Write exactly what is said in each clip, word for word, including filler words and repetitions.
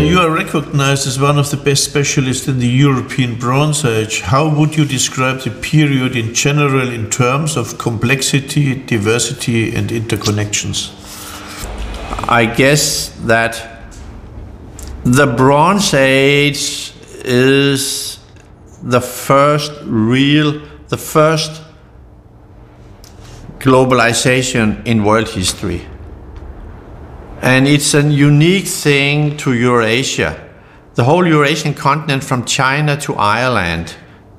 You are recognized as one of the best specialists in the European Bronze Age. How would you describe the period in general in terms of complexity, diversity, and interconnections? I guess that the Bronze Age is the first real, the first globalization in world history. And it's a unique thing to Eurasia. The whole Eurasian continent from China to Ireland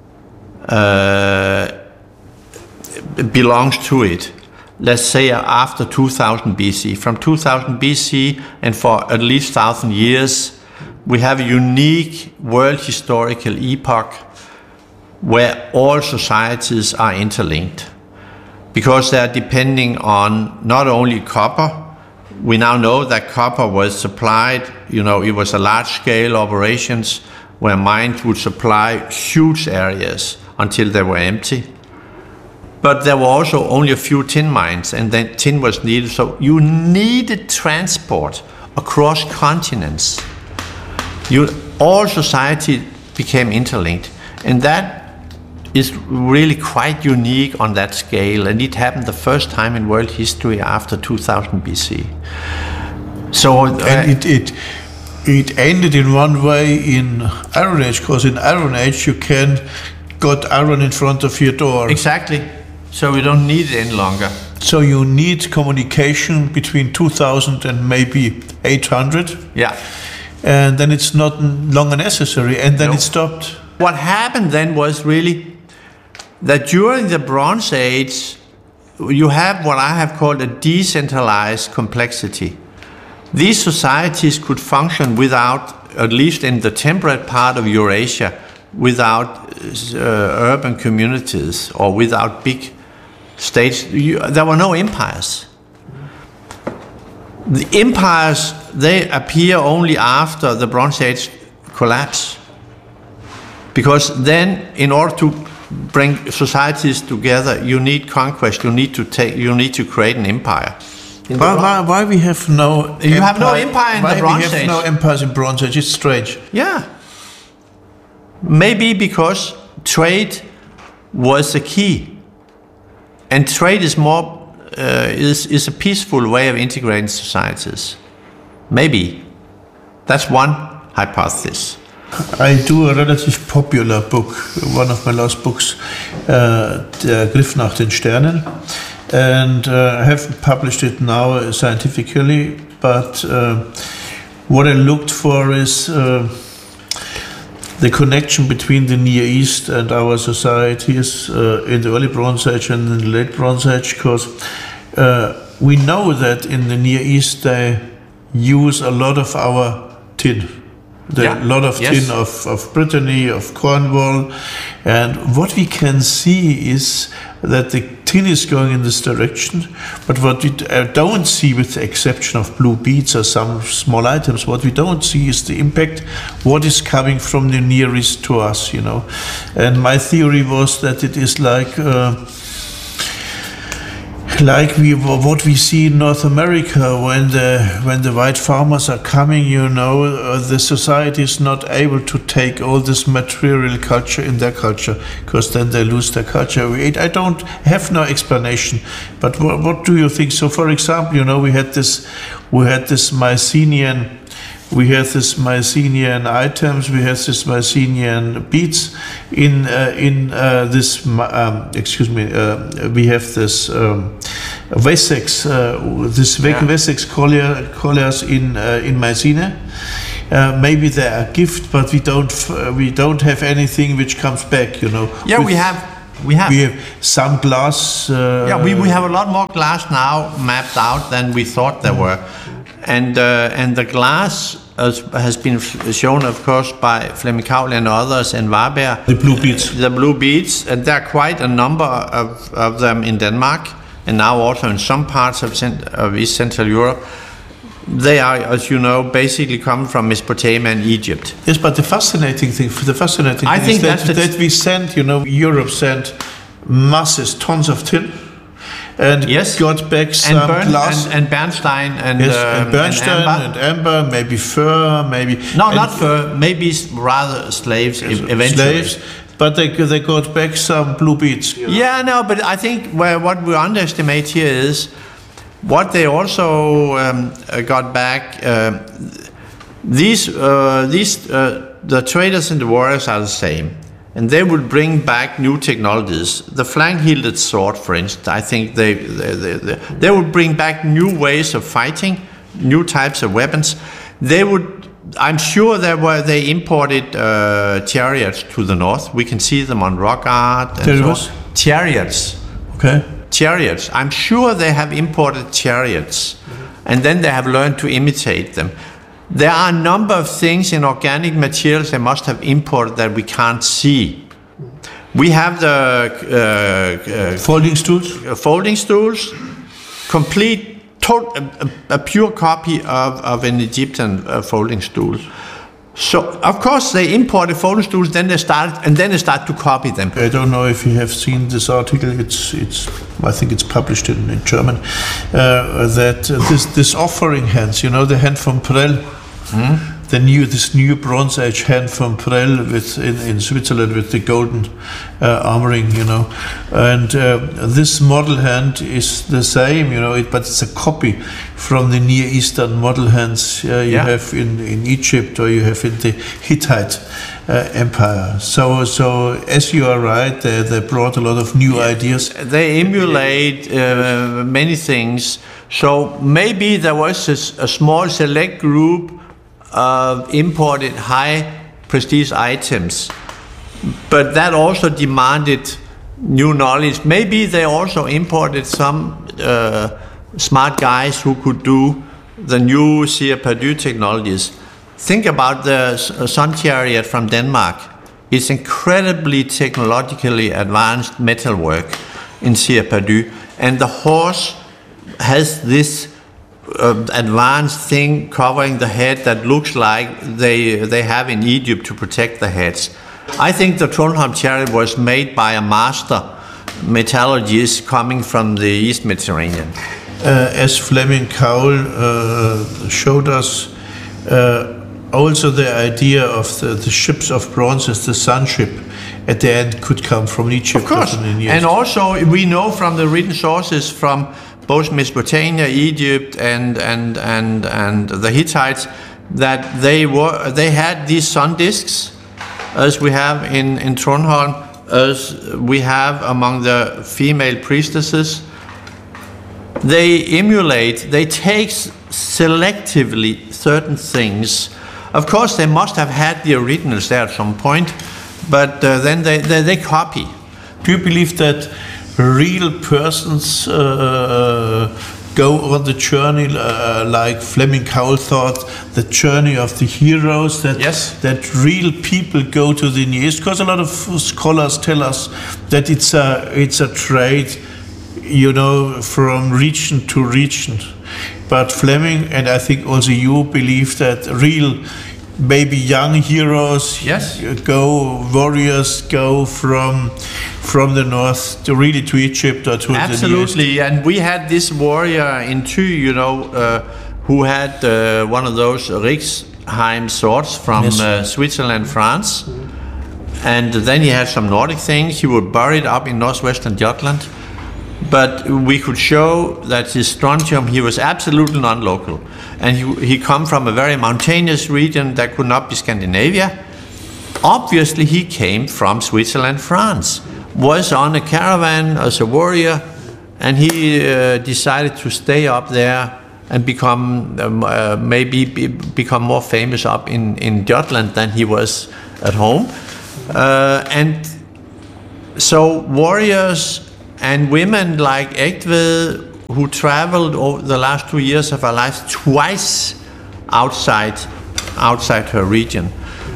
uh, belongs to it. Let's say after two thousand B C. From two thousand B C and for at least one thousand years, we have a unique world historical epoch where all societies are interlinked, because they are depending on not only copper. We now know that copper was supplied, you know, it was a large-scale operations where mines would supply huge areas until they were empty. But there were also only a few tin mines, and then tin was needed. So you needed transport across continents. You, all society became interlinked, and that is really quite unique on that scale, and it happened the first time in world history after two thousand B C. So uh, and it, it it ended in one way in Iron Age, because in Iron Age you can got iron in front of your door. Exactly. So we don't need it any longer. So you need communication between two thousand and maybe eight hundred. Yeah. And then it's not longer necessary, and then no. it stopped. What happened then was really that during the Bronze Age, you have what I have called a decentralized complexity. These societies could function without, at least in the temperate part of Eurasia, without uh, urban communities or without big states. You, there were no empires. The empires, they appear only after the Bronze Age collapse. Because then, in order to bring societies together, you need conquest. You need to take. You need to create an empire. Why, why, why we have no? You empire, have no empire in why the Bronze Age? Why we have Age? no empires in Bronze Age? It's strange. Yeah. Maybe because trade was the key, and trade is more uh, is is a peaceful way of integrating societies. Maybe that's one hypothesis. I do a relatively popular book, one of my last books, uh, Der Griff nach den Sternen, and uh, I haven't published it now scientifically, but uh, what I looked for is uh, the connection between the Near East and our societies uh, in the early Bronze Age and in the late Bronze Age, because uh, we know that in the Near East they use a lot of our tin. The yeah. lot of yes. tin of, of Brittany, of Cornwall, and what we can see is that the tin is going in this direction, but what we don't see, with the exception of blue beads or some small items, what we don't see is the impact, what is coming from the Near East to us, you know. And my theory was that it is like uh, like we what we see in North America when the when the white farmers are coming, you know, uh, the society is not able to take all this material culture in their culture, because then they lose their culture. We, I don't have no explanation, but what, what do you think? So, for example, you know, we had this we had this Mycenaean. We have this Mycenaean items. We have this Mycenaean beads. In uh, in uh, this, um, excuse me. Uh, we have this um, Wessex. Uh, this yeah. Wessex collier, colliers in uh, in Mycenae. Uh, maybe they are gift, but we don't uh, we don't have anything which comes back. You know. Yeah, With, we have. We have. We have some glass. Uh, yeah, we, we have a lot more glass now mapped out than we thought there were, and uh, and the glass As has been shown, of course, by Flemming Cowley and others, and Warberg. The blue beads. Uh, the blue beads, and there are quite a number of, of them in Denmark, and now also in some parts of, cent- of East Central Europe. They are, as you know, basically come from Mesopotamia and Egypt. Yes, but the fascinating thing, the fascinating I thing think is that, that's that we sent, you know, Europe sent masses, tons of tin, and yes. got back some and, Bern, glass. and, and Bernstein and, yes, um, and Bernstein and amber. and amber, maybe fur, maybe no, and not fur, maybe rather slaves yes, eventually. Slaves, but they they got back some blue beads. You know? Yeah, no, but I think where what we underestimate here is what they also um, got back. Uh, these uh, these uh, the traders and the warriors are the same. And they would bring back new technologies. The flank-hilded sword, for instance, I think they, they, they, they, they would bring back new ways of fighting, new types of weapons. They would, I'm sure there were, they imported uh, chariots to the north. We can see them on rock art. And so on. Chariots. Okay. Chariots. I'm sure they have imported chariots. And then they have learned to imitate them. There are a number of things in organic materials they must have imported that we can't see. We have the uh, uh, folding stools, uh, folding stools, complete, total, a, a pure copy of, of an Egyptian uh, folding stool. So of course they imported folding stools, then they start, and then they start to copy them. I don't know if you have seen this article. It's, it's, I think it's published in, in German. Uh, that uh, this, this offering hands, you know, the hand from Prell. Mm. The new, this new Bronze Age hand from Prell with in, in Switzerland with the golden uh, armoring, you know, and uh, this model hand is the same, you know, it, but it's a copy from the Near Eastern model hands uh, you yeah. have in, in Egypt or you have in the Hittite uh, Empire. So, so as you are right, they, they brought a lot of new yeah. ideas. They emulate uh, many things. So maybe there was a, a small select group of imported high prestige items, but that also demanded new knowledge. Maybe they also imported some uh, smart guys who could do the new Sire Perdue technologies. Think about the Sun Chariot from Denmark. It's incredibly technologically advanced metalwork in Sire Perdue, and the horse has this Uh, advanced thing covering the head that looks like they they have in Egypt to protect the heads. I think the Trondheim chariot was made by a master metallurgist coming from the East Mediterranean. Uh, as Fleming Cowell uh, showed us, uh, also the idea of the, the ships of bronze as the sun ship at the end could come from Egypt. Of course, and also we know from the written sources from both Mesopotamia, Egypt, and and and and the Hittites, that they were they had these sun discs, as we have in in Trondheim, as we have among the female priestesses. They emulate, they take selectively certain things. Of course, they must have had the originals there at some point, but uh, then they, they they copy. Do you believe that real persons uh, go on the journey uh, like Fleming Cowell thought, the journey of the heroes, that yes. that real people go to the Near East? Because a lot of scholars tell us that it's a it's a trade, you know, from region to region. But Fleming, and I think also you, believe that real, maybe young heroes, yes. go warriors go from from the north to really to Egypt or to absolutely. the East. And we had this warrior in Thy, you know, uh, who had uh, one of those Rixheim swords from yes. uh, Switzerland, France, and then he had some Nordic things. He was buried up in northwestern Jutland, but we could show that his strontium, he was absolutely non-local, and he, he come from a very mountainous region that could not be Scandinavia. Obviously he came from Switzerland, France, was on a caravan as a warrior, and he uh, decided to stay up there and become um, uh, maybe be, become more famous up in, in Jutland than he was at home. Uh, and so warriors and women like Egtved, who traveled over the last two years of her life twice outside, outside her region.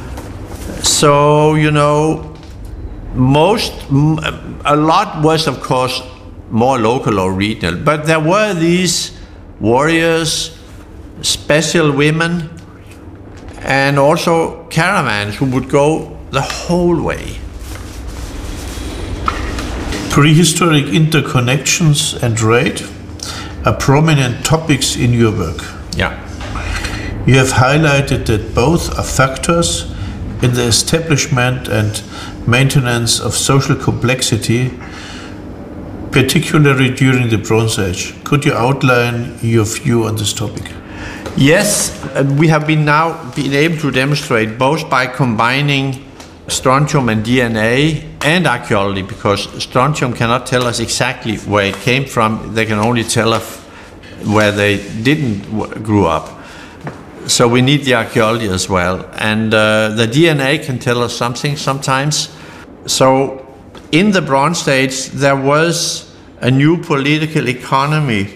So, you know, most, a lot was of course more local or regional, but there were these warriors, special women, and also caravans who would go the whole way. Prehistoric interconnections and trade are prominent topics in your work. Yeah. You have highlighted that both are factors in the establishment and maintenance of social complexity, particularly during the Bronze Age. Could you outline your view on this topic? Yes, uh, we have been now been able to demonstrate both by combining strontium and D N A and archaeology, because strontium cannot tell us exactly where it came from. They can only tell us where they didn't w- grow up. So we need the archaeology as well. And uh, the D N A can tell us something sometimes. So in the Bronze Age, there was a new political economy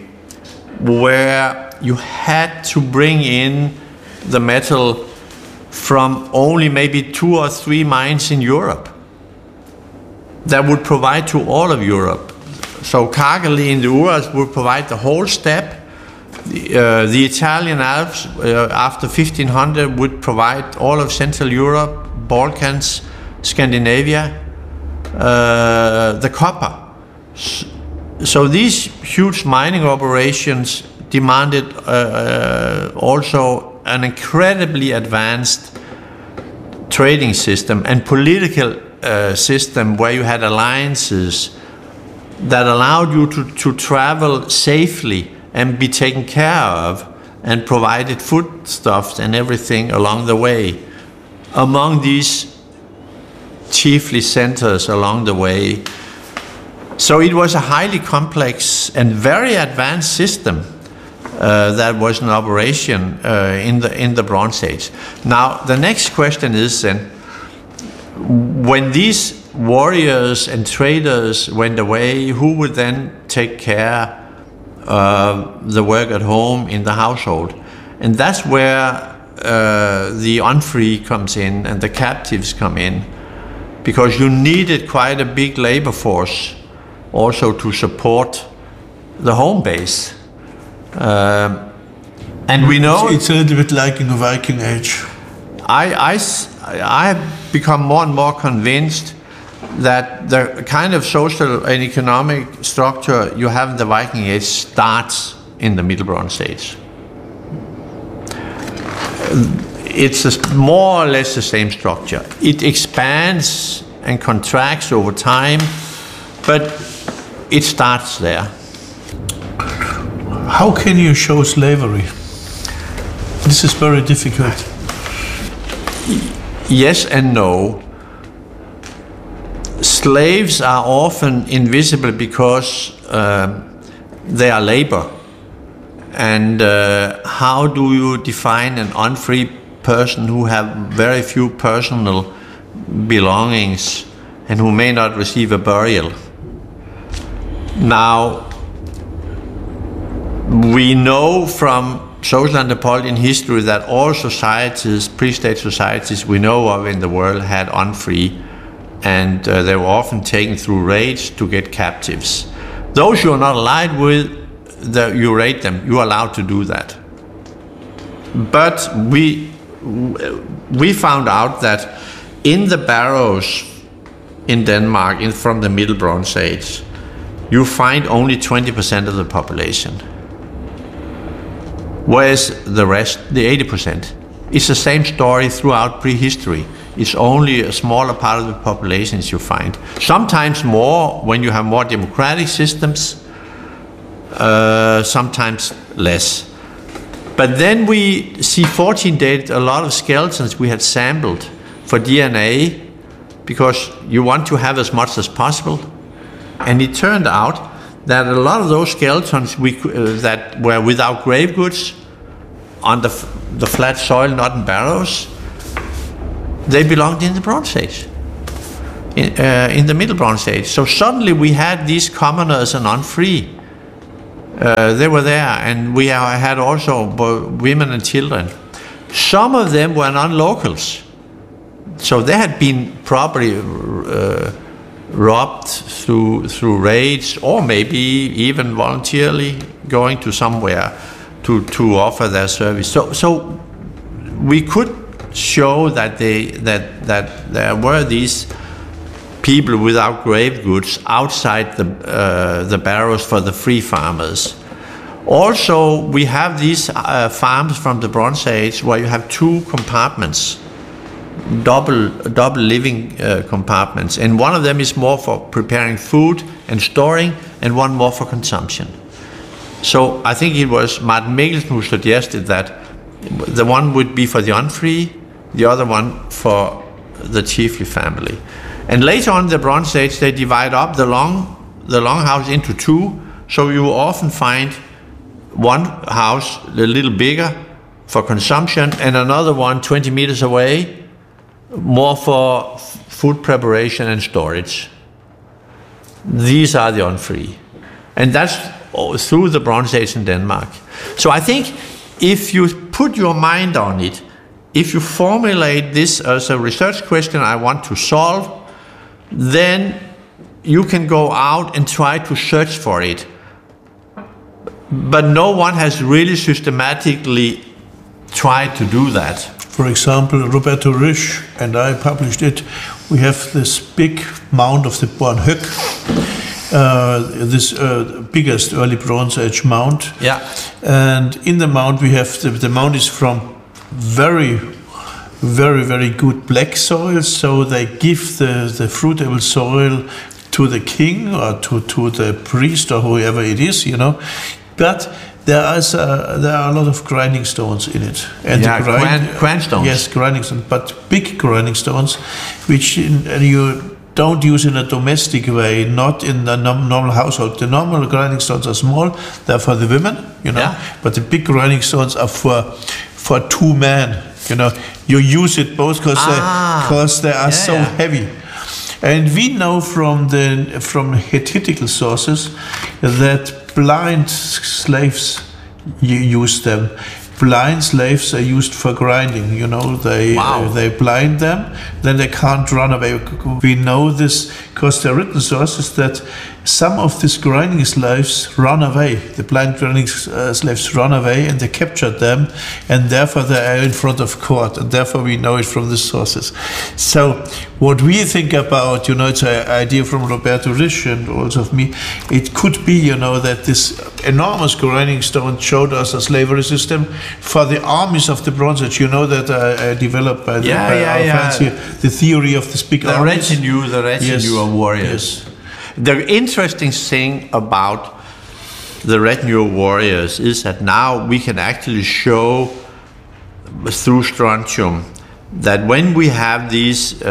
where you had to bring in the metal from only maybe two or three mines in Europe that would provide to all of Europe. So Kargely in the Urals would provide the whole steppe. The, uh, the Italian Alps uh, after fifteen hundred would provide all of Central Europe, Balkans, Scandinavia, uh, the copper. So these huge mining operations demanded uh, uh, also an incredibly advanced trading system and political uh, system where you had alliances that allowed you to, to travel safely and be taken care of and provided foodstuffs and everything along the way among these chiefly centers along the way. So it was a highly complex and very advanced system uh, that was in operation uh, in the in the Bronze Age. Now the next question is then, when these warriors and traders went away, who would then take care of the work at home in the household? And that's where uh, the unfree comes in and the captives come in, because you needed quite a big labor force also to support the home base. Um, and we know it's a little bit like in the Viking Age. I, I, I have become more and more convinced that the kind of social and economic structure you have in the Viking Age starts in the Middle Bronze Age. It's a, more or less the same structure. It expands and contracts over time, but it starts there. How can you show slavery? This is very difficult. Yes and no. Slaves are often invisible because uh, they are labor. And uh, how do you define an unfree person who have very few personal belongings and who may not receive a burial? Now, we know from social anthropology and history that all societies, pre-state societies we know of in the world, had unfree, and uh, they were often taken through raids to get captives. Those you are not allied with, the, you raid them, you are allowed to do that. But we, we found out that in the barrows in Denmark in, from the Middle Bronze Age, you find only twenty percent of the population. Whereas the rest, the eighty percent, it's the same story throughout prehistory. It's only a smaller part of the populations you find. Sometimes more when you have more democratic systems, uh, sometimes less. But then we see fourteen dated a lot of skeletons we had sampled for D N A, because you want to have as much as possible. And it turned out that a lot of those skeletons we, uh, that were without grave goods on the, f the flat soil, not in barrows, they belonged in the Bronze Age, in, uh, in the Middle Bronze Age. So suddenly we had these commoners and unfree. Uh, they were there, and we had also women and children. Some of them were non-locals, so they had been probably uh, robbed through through raids, or maybe even voluntarily going to somewhere to to offer their service. So so we could show that they that that there were these people without grave goods outside the, uh, the barrows for the free farmers. Also, we have these uh, farms from the Bronze Age where you have two compartments, double, double living uh, compartments, and one of them is more for preparing food and storing, and one more for consumption. So I think it was Martin Mikkelsen who suggested that the one would be for the unfree, the other one for the chiefly family. And later on in the Bronze Age, they divide up the long, the long house into two, so you often find one house a little bigger for consumption and another one twenty meters away more for f- food preparation and storage. These are the unfree. And that's through the Bronze Age in Denmark. So I think if you put your mind on it, if you formulate this as a research question I want to solve, then you can go out and try to search for it. But no one has really systematically tried to do that. For example, Roberto Risch and I published it. We have this big mound of the Bornhöck, uh, this uh, biggest early Bronze Age mound. Yeah. And in the mound we have, the, the mound is from very, very, very good black soil, so they give the, the fruitable soil to the king or to, to the priest or whoever it is, you know. But there is a, there are a lot of grinding stones in it. And yeah, the grind, gran, gran stones. Yes, grinding stones, but big grinding stones, which in, you don't use in a domestic way, not in a normal household. The normal grinding stones are small; they're for the women, you know. Yeah. But the big grinding stones are for for two men. You know, you use it both because ah, they, cause they are yeah, so yeah. heavy. And we know from the from Hittitical sources that blind slaves use them. Blind slaves are used for grinding. You know, they wow. uh, they blind them, then they can't run away. We know this because there are written sources that some of these grinding slaves run away. The blind grinding uh, slaves run away, and they captured them, and therefore they are in front of court, and therefore we know it from the sources. So what we think about, you know, it's an idea from Roberto Risch and also of me. It could be, you know, that this enormous grinding stone showed us a slavery system for the armies of the Bronze Age. You know that uh, developed by, the, yeah, by yeah, our yeah. fancy, the theory of this big the armies. retinue, the retinue yes. of warriors. Yes. The interesting thing about the retinue of warriors is that now we can actually show through strontium that when we have these uh,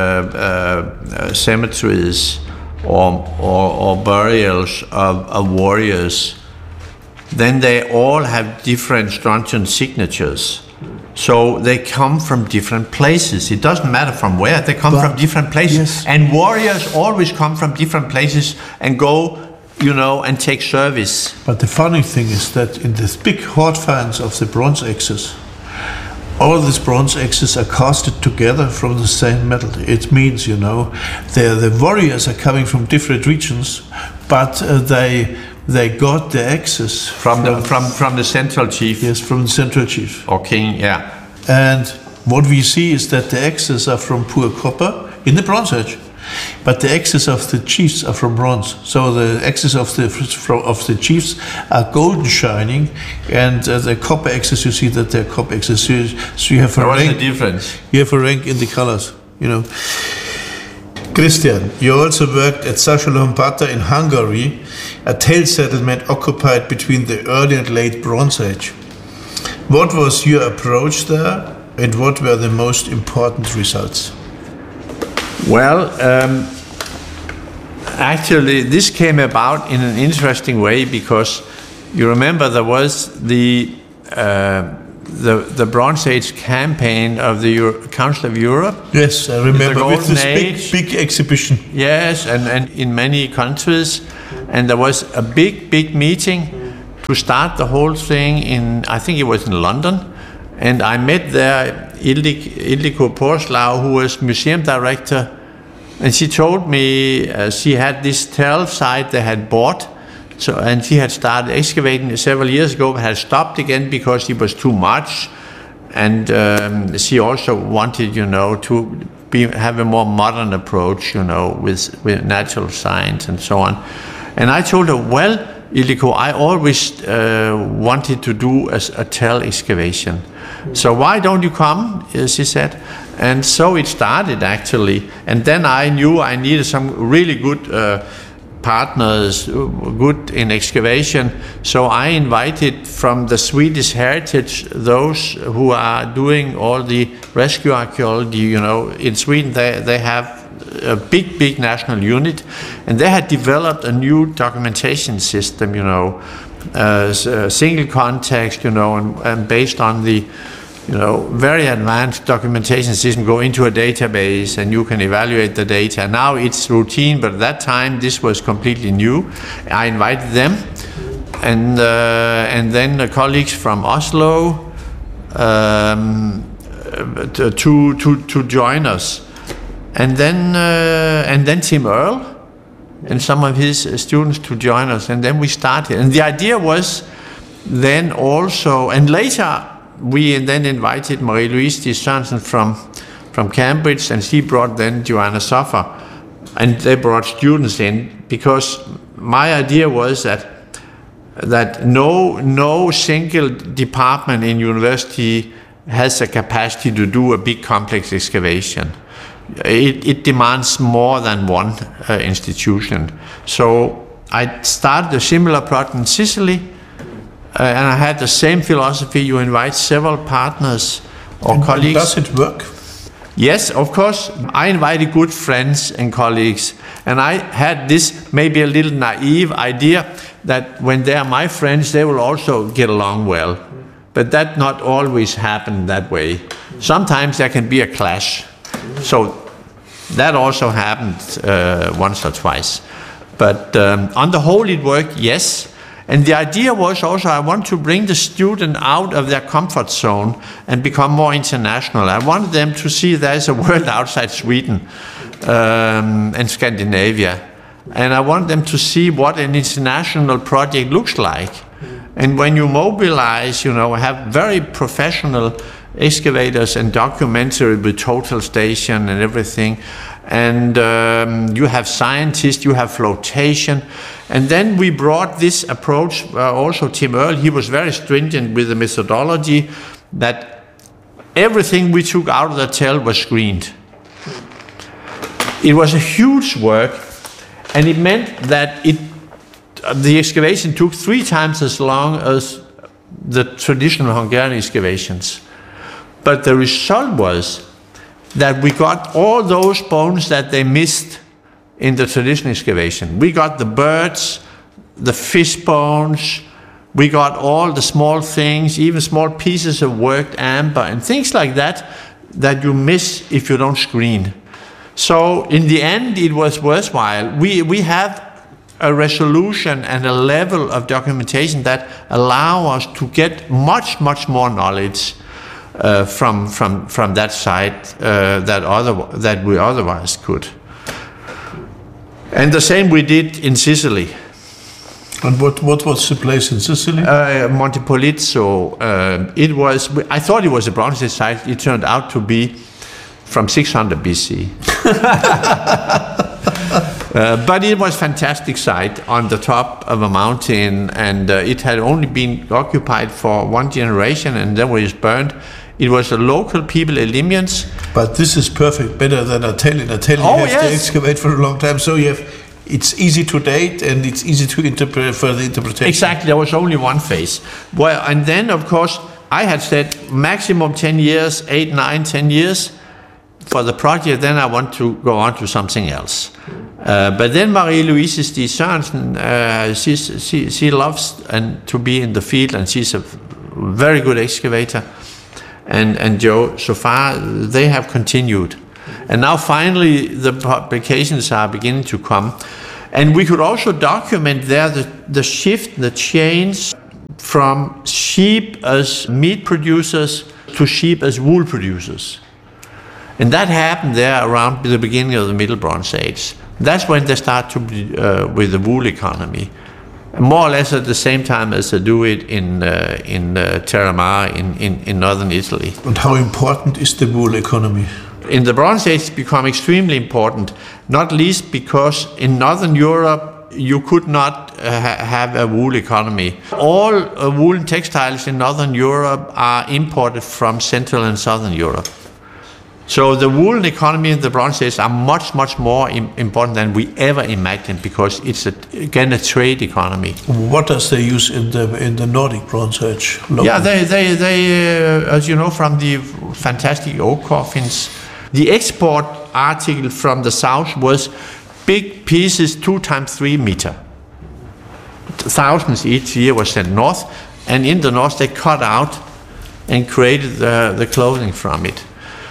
uh, cemeteries or, or, or burials of, of warriors, then they all have different strontium signatures. So they come from different places. It doesn't matter from where, they come but, from different places. Yes. And warriors always come from different places and go, you know, and take service. But the funny thing is that in the big hoard finds of the bronze axes, all these bronze axes are casted together from the same metal. It means, you know, the warriors are coming from different regions, but uh, they they got the axes from, from the from from the central chief. Yes, from the central chief or king. Yeah. And what we see is that the axes are from pure copper in the Bronze Age, but the axes of the chiefs are from bronze. So the axes of the of the chiefs are golden shining, and uh, the copper axes, you see that they're copper axes. So you, so you have a What's rank. the difference? You have a rank in the colors, you know. Christian, you also worked at Százhalombatta in Hungary, a tale settlement occupied between the early and late Bronze Age. What was your approach there, and what were the most important results? Well, um, actually, this came about in an interesting way because you remember there was the uh, the the Bronze Age campaign of the Euro- Council of Europe. Yes, I remember with this Age. big big exhibition. Yes, and, and in many countries, and there was a big big meeting to start the whole thing in, I think it was in London, and I met there Ildiko Porslau, who was museum director, and she told me uh, she had this tell site they had bought, so and she had started excavating several years ago, but had stopped again because it was too much, and um, she also wanted, you know, to be have a more modern approach, you know, with with natural science and so on. And I told her, well, Ildiko, I always uh, wanted to do a, a tell excavation. So why don't you come? She said. And so it started actually. And then I knew I needed some really good uh, partners, good in excavation. So I invited from the Swedish Heritage those who are doing all the rescue archaeology. You know, in Sweden they, they have a big, big national unit, and they had developed a new documentation system, you know, uh, single context, you know, and, and based on the, you know, very advanced documentation system, go into a database and you can evaluate the data. Now it's routine, but at that time this was completely new. I invited them, and uh, and then the colleagues from Oslo um, to, to to join us. And then, uh, and then Tim Earle and some of his students to join us, and then we started. And the idea was then also, and later we then invited Marie-Louise Stig Sørensen from from Cambridge, and she brought then Joanna Soffer, and they brought students in, because my idea was that that no no single department in university has a capacity to do a big complex excavation. It, it demands more than one uh, institution. So I started a similar project in Sicily, uh, and I had the same philosophy. You invite several partners or and colleagues. Does it work? Yes, of course. I invited good friends and colleagues, and I had this maybe a little naive idea that when they are my friends, they will also get along well. But that not always happened that way. Sometimes there can be a clash. So that also happened uh, once or twice. But um, on the whole it worked, yes. And the idea was also I want to bring the student out of their comfort zone and become more international. I wanted them to see there's a world outside Sweden um, and Scandinavia. And I want them to see what an international project looks like. And when you mobilize, you know, have very professional excavators and documentary with total station and everything, and um, you have scientists, you have flotation, and then we brought this approach. Uh, also Tim Earle, he was very stringent with the methodology that everything we took out of the tell was screened. It was a huge work, and it meant that it the excavation took three times as long as the traditional Hungarian excavations. But the result was that we got all those bones that they missed in the traditional excavation. We got the birds, the fish bones, we got all the small things, even small pieces of worked amber and things like that, that you miss if you don't screen. So in the end, it was worthwhile. We, we have a resolution and a level of documentation that allow us to get much, much more knowledge Uh, from from from that side uh, that other that we otherwise could. And the same we did in Sicily. And what what was the place in Sicily? Uh, Monte Polizzo. Uh, it was. I thought it was a bronze site. It turned out to be from six hundred B C. Uh, but it was a fantastic site on the top of a mountain, and uh, it had only been occupied for one generation, and then it was burned. It was the local people, Elimians. But this is perfect, better than a tell. In a tell you oh, have yes. to excavate for a long time, so you have, it's easy to date and it's easy to interpret for the interpretation. Exactly, there was only one phase. Well, and then of course I had said maximum ten years, eight, nine, ten years for the project. Then I want to go on to something else. Uh, but then Marie-Louise Stig Sørensen, uh, she's, she, she loves and to be in the field, and she's a very good excavator. And, and Joe, so far, they have continued. And now finally, the publications are beginning to come. And we could also document there the, the shift, the change from sheep as meat producers to sheep as wool producers. And that happened there around the beginning of the Middle Bronze Age. That's when they start to be uh, with the wool economy, more or less at the same time as they do it in uh, in uh, Terra Mare in, in, in northern Italy. And how important is the wool economy? in the Bronze Age become extremely important, not least because in Northern Europe you could not uh, ha- have a wool economy. All uh, woolen textiles in Northern Europe are imported from Central and Southern Europe. So the woolen economy in the Bronze Age are much, much more im- important than we ever imagined, because it's, a, again, a trade economy. What does they use in the in the Nordic Bronze Age? Local? Yeah, they, they, they uh, as you know from the fantastic oak coffins, the export article from the south was big pieces, two times three meter. Thousands each year was sent north, and in the north they cut out and created the, the clothing from it.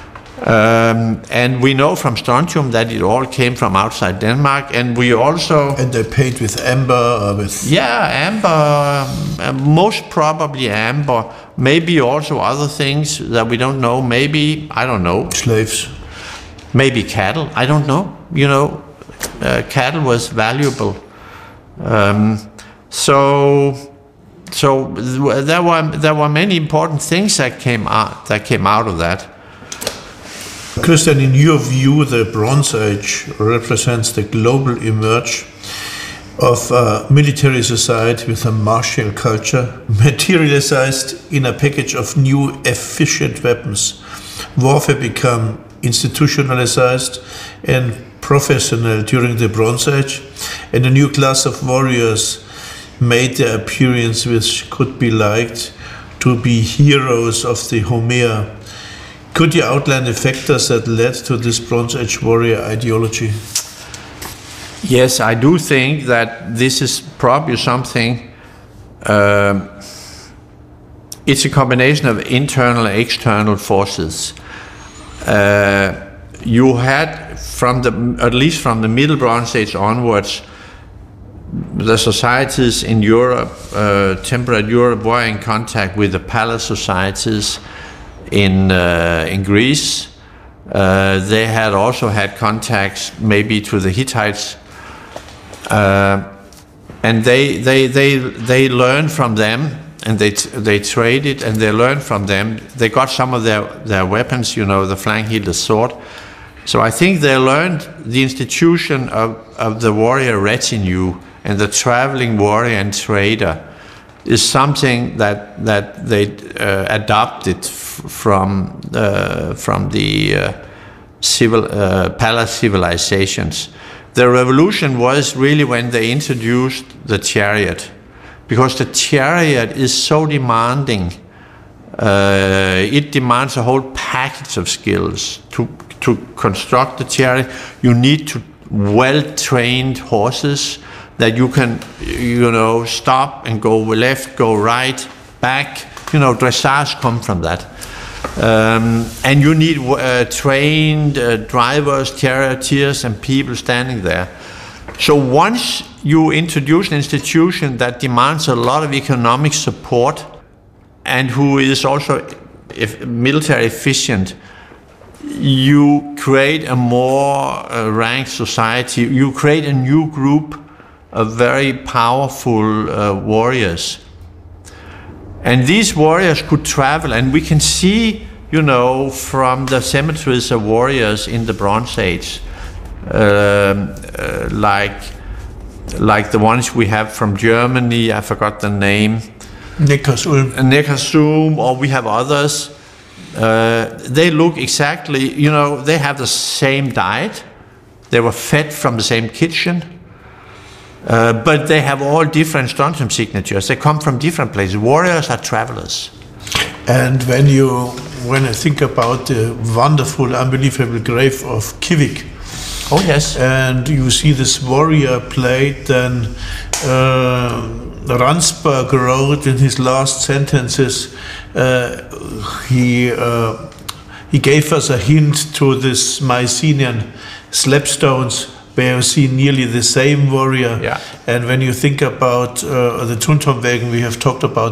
Um, and we know from strontium that it all came from outside Denmark, and we also... And they paid with amber or with... Yeah, amber, uh, most probably amber, maybe also other things that we don't know, maybe, I don't know. Slaves. Maybe cattle, I don't know, you know, uh, cattle was valuable. Um, so... So there were there were many important things that came out that came out of that. Christian, in your view, the Bronze Age represents the global emerge of a military society with a martial culture, materialized in a package of new efficient weapons. Warfare became institutionalized and professional during the Bronze Age, and a new class of warriors made their appearance, which could be liked to be heroes of the Homer. Could you outline the factors that led to this Bronze Age warrior ideology? Yes, I do think that this is probably something, uh, it's a combination of internal and external forces. Uh, you had, from the, at least from the Middle Bronze Age onwards, the societies in Europe, uh, temperate Europe, were in contact with the palace societies in uh, in Greece. Uh, they had also had contacts maybe to the Hittites, uh, and they they they they learned from them, and they they traded and they learned from them. They got some of their their weapons, you know, the flank-hielded sword. So I think they learned the institution of of the warrior retinue. And the traveling warrior and trader is something that that they uh, adopted f- from uh, from the uh, civil uh, palace civilizations. The revolution was really when they introduced the chariot, because the chariot is so demanding. Uh, it demands a whole package of skills to to construct the chariot. You need to well-trained horses that you can, you know, stop and go left, go right, back. You know, dressage come from that. Um, and you need uh, trained uh, drivers, charioteers, and people standing there. So once you introduce an institution that demands a lot of economic support and who is also if military efficient, you create a more uh, ranked society. You create a new group of very powerful uh, warriors. And these warriors could travel, and we can see, you know, from the cemeteries of warriors in the Bronze Age, uh, uh, like like the ones we have from Germany, I forgot the name. Neckarsulm. Neckarsulm, or we have others. Uh, they look exactly, you know, they have the same diet. They were fed from the same kitchen. Uh, but they have all different strontium signatures. They come from different places. Warriors are travelers. And when you when I think about the wonderful, unbelievable grave of Kivik, oh yes, and you see this warrior plate, then uh, Ransberg wrote in his last sentences, uh, he uh, he gave us a hint to this Mycenaean slabstones, where you see nearly the same warrior. Yeah. And when you think about uh, the Tunturmvæggen, we have talked about